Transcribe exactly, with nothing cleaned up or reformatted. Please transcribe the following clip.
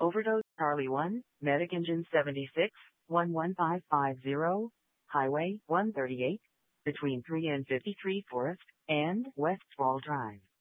Overdose Charlie one, Medic Engine seventy-six, one one five five zero, Highway one thirty-eight, between three and fifty-three Forest and West Fall Drive.